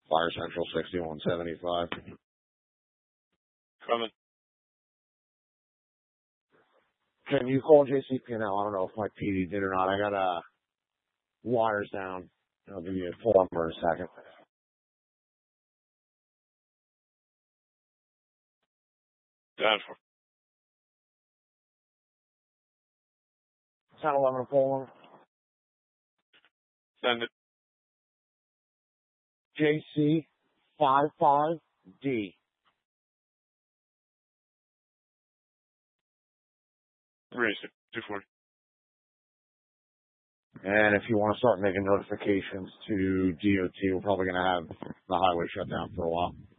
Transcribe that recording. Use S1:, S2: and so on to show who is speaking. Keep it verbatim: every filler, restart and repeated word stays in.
S1: Fire Central sixty-one seventy-five.
S2: Coming.
S1: Can you call J C P now? I don't know if my P D did or not. I got uh, wires down. I'll give you a pull up for a second.
S2: Down for.
S1: ten eleven pull.
S2: Send it.
S1: J C five five D.
S2: Raise it. two forty.
S1: And if you want to start making notifications to D O T, we're probably going to have the highway shut down for a while.